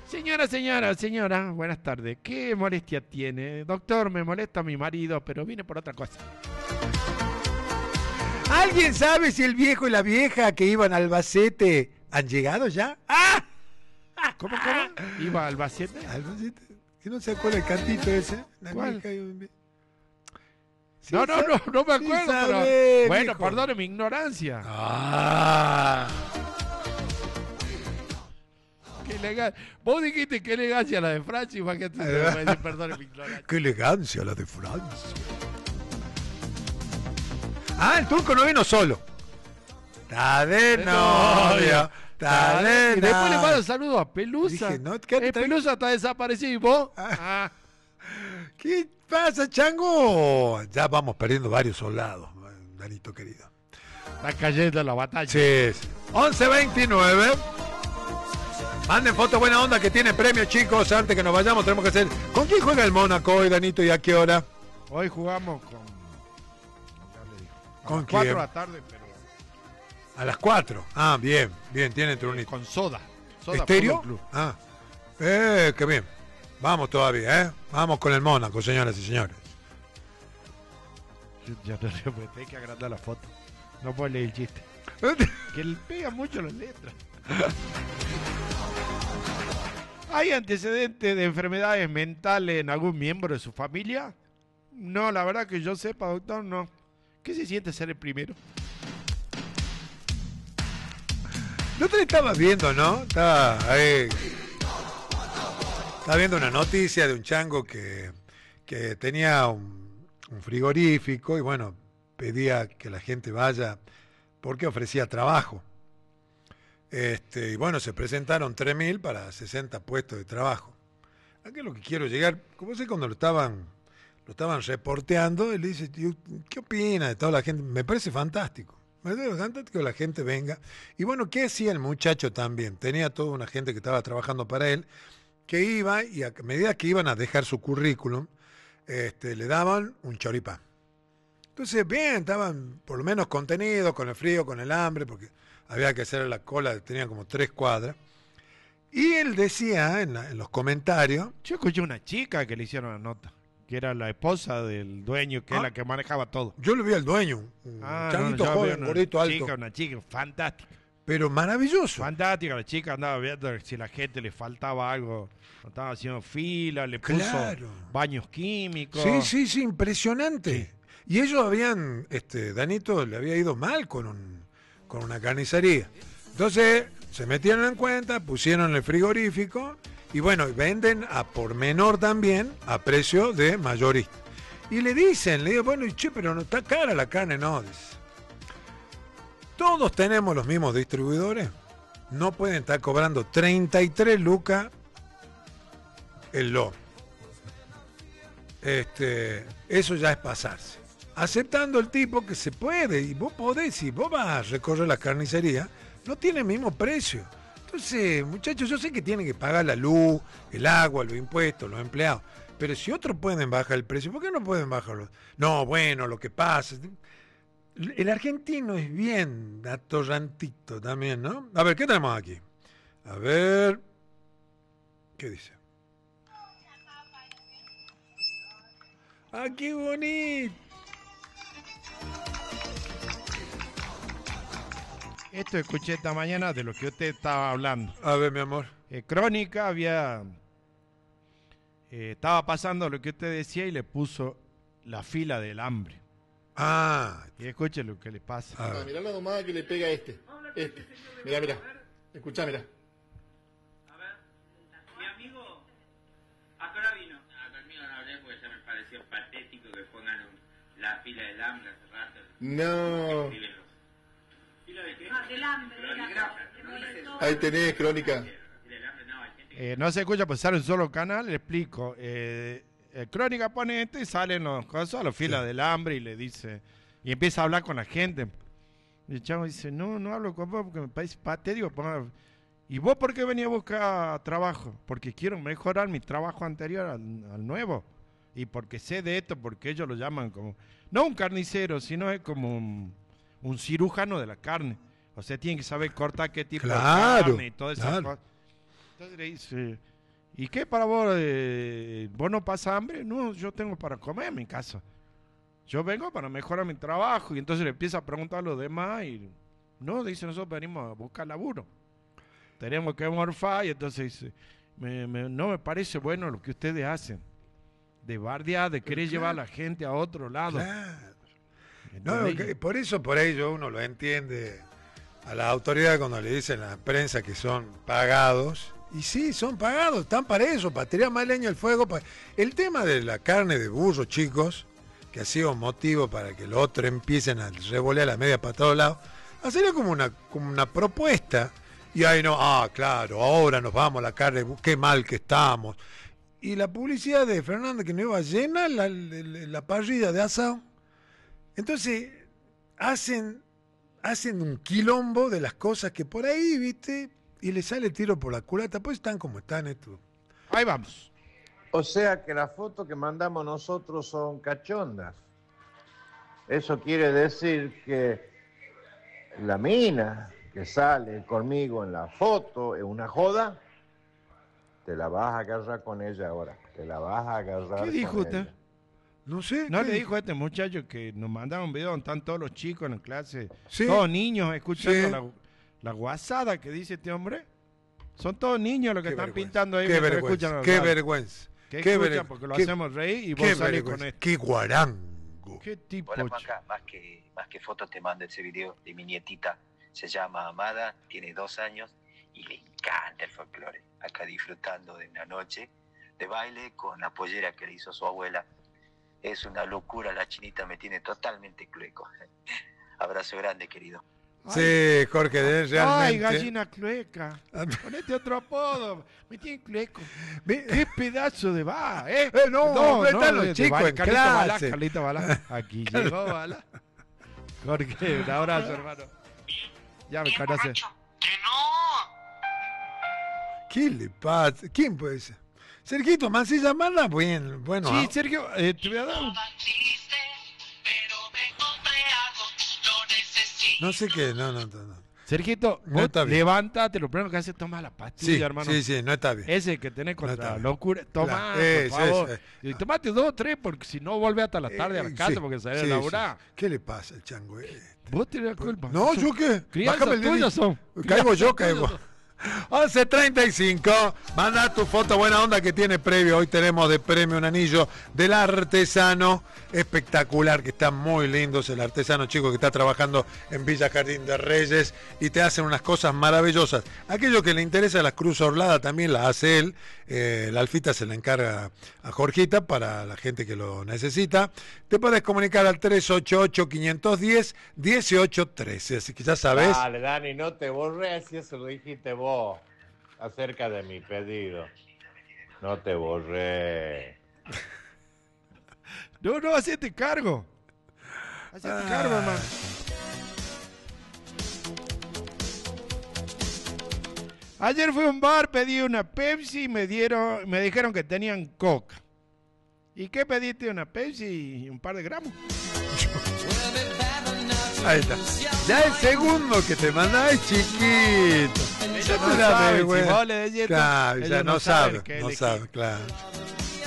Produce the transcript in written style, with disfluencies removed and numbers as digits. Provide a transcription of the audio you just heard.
Señora, buenas tardes. ¿Qué molestia tiene? Doctor, me molesta mi marido, pero vine por otra cosa. ¿Alguien sabe si el viejo y la vieja que iban a Albacete han llegado ya? ¡Ah! ¿Cómo? ¿Iba al Albacete? ¿Albacete? ¿Que no se acuerda el cantito ese? La ¿Cuál? vieja y un... Sí, No me acuerdo, sí pero... sabe, Bueno, viejo. perdone mi ignorancia. ¡Ah! Qué elegante. Vos dijiste qué elegancia la de Francia, imagínate, perdone mi ignorancia. ¡Qué elegancia la de Francia! Ah, el turco no vino solo. Está de novia, está de Y después le novia. mando saludos a Pelusa. Dije, no, ¿qué te- Pelusa está desaparecido y vos. Ah. ¿Qué pasa, chango? Ya vamos perdiendo varios soldados, Danito querido. Está cayendo la batalla. Sí, sí. 11:29. Manden foto buena onda que tiene premio, chicos. Antes que nos vayamos tenemos que hacer... ¿Con quién juega el Mónaco hoy, Danito, y a qué hora? Hoy jugamos con... ¿Con a las 4 quién? de la tarde, pero... A las 4. Ah, bien, bien, tiene turnito. Con Soda. ¿Estéreo? Fútbol Club. Ah, qué bien. Vamos todavía, ¿eh? Vamos con el Mónaco, señoras y señores. Ya no le tengo que agrandar la foto. No puedo leer el chiste. Que le pega mucho las letras. ¿Hay antecedentes de enfermedades mentales en algún miembro de su familia? No, la verdad que yo sepa, doctor, no. ¿Qué se siente ser el primero? No te estabas viendo, ¿no? Estaba ahí. Estaba viendo una noticia de un chango que tenía un frigorífico y bueno, pedía que la gente vaya porque ofrecía trabajo. Y bueno, se presentaron 3.000 para 60 puestos de trabajo. Aquí es lo que quiero llegar, como sé cuando lo estaban reporteando, él dice, tío, ¿qué opina de toda la gente? Me parece fantástico. Me parece fantástico que la gente venga. Y bueno, ¿qué hacía el muchacho también? Tenía toda una gente que estaba trabajando para él, que iba y a medida que iban a dejar su currículum, le daban un choripán. Entonces, bien, estaban por lo menos contenidos con el frío, con el hambre, porque había que hacer la cola, tenían como 3 cuadras. Y él decía en los comentarios... Yo escuché una chica que le hicieron la nota, que era la esposa del dueño, que es la que manejaba todo. Yo lo vi al dueño, un changuito yo joven, vi gordito, alto. Una chica fantástica. Pero maravilloso. Fantástica, la chica andaba viendo si la gente le faltaba algo, estaba haciendo fila, le puso baños químicos. Sí, impresionante. Sí. Y ellos habían, Danito le había ido mal con una carnicería. Entonces se metieron en cuenta, pusieron el frigorífico y bueno, venden a por menor también a precio de mayorista. Y le digo, bueno, che, pero no está cara la carne, no, dice. Todos tenemos los mismos distribuidores, no pueden estar cobrando 33 lucas el lomo. Eso ya es pasarse. Aceptando el tipo que se puede, y vos podés, si vos vas a recorrer la carnicería, no tiene el mismo precio. Entonces, muchachos, yo sé que tienen que pagar la luz, el agua, los impuestos, los empleados, pero si otros pueden bajar el precio, ¿por qué no pueden bajarlo? No, bueno, lo que pasa... El argentino es bien atorrantito también, ¿no? A ver, ¿qué tenemos aquí? A ver... ¿Qué dice? ¡Ah, qué bonito! Esto escuché esta mañana de lo que usted estaba hablando. A ver, mi amor. Crónica estaba pasando lo que usted decía y le puso la fila del hambre. Ah. Y escuche lo que le pasa. Ah, mirá la domada que le pega a este. Mirá. Escuchá, mirá. A ver, mi amigo, ¿a qué hora vino? Conmigo no hablé porque ya me pareció patético que pongan la fila del hambre hace rato. No. ¿Fila de qué? Del hambre. Ahí tenés, Crónica. No se escucha, pues sale un solo canal, le explico. Crónica pone esto y salen los cosas a la fila del hambre y le dice, y empieza a hablar con la gente. Y el chavo dice, no hablo con vos porque me parece patético. ¿Y vos por qué venís a buscar trabajo? Porque quiero mejorar mi trabajo anterior al nuevo. Y porque sé de esto, porque ellos lo llaman como, no un carnicero, sino es como un cirujano de la carne. O sea, tienen que saber cortar qué tipo de carne y todas esas cosas. Entonces le dice, ¿Y qué para vos? ¿Vos no pasas hambre? No, yo tengo para comer en mi casa. Yo vengo para mejorar mi trabajo. Y entonces le empieza a preguntar a los demás y no, dice, nosotros venimos a buscar laburo. Tenemos que morfar y entonces dice, no me parece bueno lo que ustedes hacen. De bardear, de querer llevar a la gente a otro lado. Claro. No, por eso, por ello uno lo entiende a las autoridades cuando le dicen a la prensa que son pagados. Y sí, son pagados, están para eso, para tirar más leña al fuego. El tema de la carne de burro, chicos, que ha sido motivo para que los otros empiecen a revolear la media para todos lados, ha sido como una propuesta. Y ahí no, claro, ahora nos vamos a la carne, qué mal que estamos. Y la publicidad de Fernández que no iba llena la parrilla de asado. Entonces, hacen un quilombo de las cosas que por ahí, ¿viste? Y le sale el tiro por la culata, pues están como están estos. Ahí vamos. O sea que las fotos que mandamos nosotros son cachondas. Eso quiere decir que la mina que sale conmigo en la foto es una joda. Te la vas a agarrar con ella ahora. Te la vas a agarrar. ¿Qué dijo con usted? ella. No sé. ¿No le dijo a este muchacho que nos mandaron un video donde están todos los chicos en la clase, Sí. todos niños escuchando Sí. la guasada que dice este hombre? Son todos niños los que Qué están vergüenza. pintando ahí. Qué mientras vergüenza. escuchan a Qué hablar. vergüenza. Que Qué escuchan ver- porque lo qué- hacemos reír y Qué vos salís vergüenza. con esto. Qué guarango. ¿Qué tipo? Hola Maca, más que fotos te mando ese video de mi nietita. Se llama Amada, tiene 2 años y le encanta el folclore. Acá disfrutando de una noche de baile con la pollera que le hizo su abuela. Es una locura, la chinita me tiene totalmente clueco. Abrazo grande, querido. Sí, Jorge, realmente. Ay, gallina clueca. Ponete otro apodo. Me tiene clueco. Qué pedazo de va, ¿eh? No, están los chicos en Carlito Balá, clase. Carlito Balá. Aquí llegó Balá. Jorge, un abrazo, hermano. Ya me conoce. ¿Qué le pasa? ¿Quién puede ser? Sergito Mancilla manda bien. Bueno, Sí, Sergio, te voy a dar un... no sé qué, no. Sergito, No vos está bien. levántate, lo primero que haces es tomar la pastilla, Sí, hermano. sí, no está bien. Ese que tenés No contra está la bien. locura. Tomá, Eso, por favor. eso. Y tomate 2 o 3, porque si no, vuelve hasta la tarde a la casa Sí, porque salés sí, a laburar. sí. ¿Qué le pasa al chango? Vos tenés la culpa. No, ¿yo qué? Crianzas Bájame el tuyas dedito. son. Caigo yo, Crianzas caigo. 11:35, manda tu foto buena onda que tiene previo. Hoy tenemos de premio un anillo del artesano espectacular, que está muy lindo. Es el artesano chico que está trabajando en Villa Jardín de Reyes y te hacen unas cosas maravillosas. Aquello que le interesa, la cruz orlada también la hace él. La alfita se la encarga a Jorgita para la gente que lo necesita. Te puedes comunicar al 388-510-1813, así que ya sabes. Dale, Dani, no te borres si eso lo dijiste vos acerca de mi pedido. No te borres. No, hacete cargo. Hacete cargo, hermano. Ayer fui a un bar, pedí una Pepsi y me dijeron que tenían Coca. ¿Y qué pediste? Una Pepsi y un par de gramos. Ahí está. Ya el segundo que te manda es chiquito. Ellos Ya no te la saben, vergüenza. si vos le decís esto, Claro, ya ellos no no saben sabe, qué no elegir. sabe, claro.